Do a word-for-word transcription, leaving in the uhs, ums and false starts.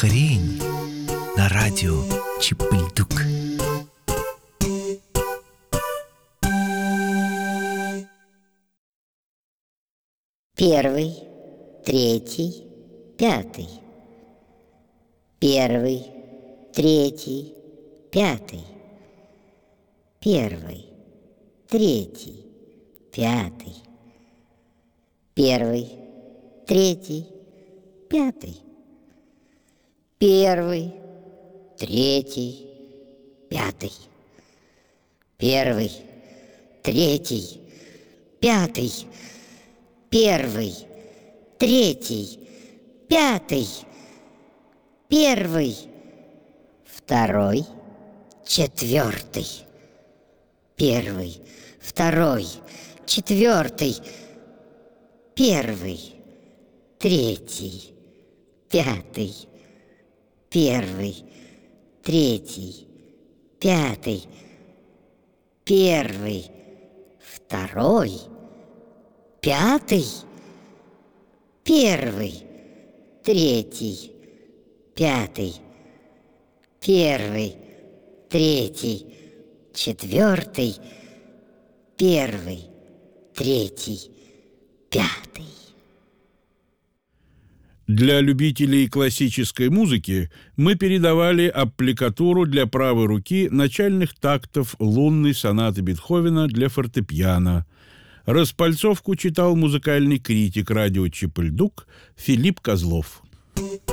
Ускорение на радио Чип-и-Дук. Первый, третий, пятый. Первый, третий, пятый. Первый, третий, пятый. Первый, третий, пятый. Первый, третий, пятый. Первый, третий, пятый. Первый, третий, пятый. Первый, второй, четвертый. Первый, второй, четвертый. Первый, третий, пятый. Первый, третий, пятый. Первый, второй, пятый. Первый, третий, пятый. Первый, третий, четвертый. Первый, третий, пятый. Для любителей классической музыки мы передавали аппликатуру для правой руки начальных тактов лунной сонаты Бетховена для фортепиано. Распальцовку читал музыкальный критик радио Чип-и-Дук Филипп Козлов.